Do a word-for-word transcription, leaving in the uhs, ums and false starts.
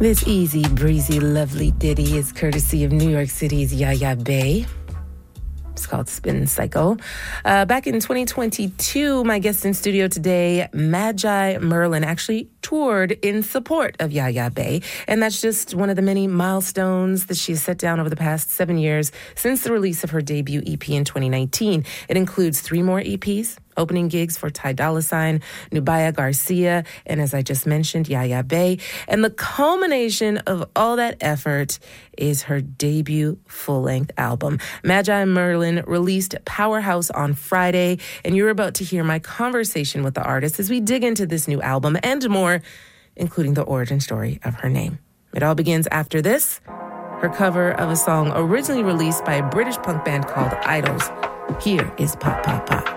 This easy, breezy, lovely ditty is courtesy of New York City's Yaya Bey. It's called Spin Cycle. Uh, back in twenty twenty-two, my guest in studio today, Magi Merlin, actually toured in support of Yaya Bey. And that's just one of the many milestones that she has set down over the past seven years since the release of her debut E P in twenty nineteen. It includes three more E Ps, opening gigs for Ty Dolla $ign, Nubia Garcia, and as I just mentioned, Yaya Bey. And the culmination of all that effort is her debut full-length album. Magi Merlin released Powerhouse on Friday, and you're about to hear my conversation with the artist as we dig into this new album and more, including the origin story of her name. It all begins after this, her cover of a song originally released by a British punk band called Idols. Here is Pop, Pop, Pop.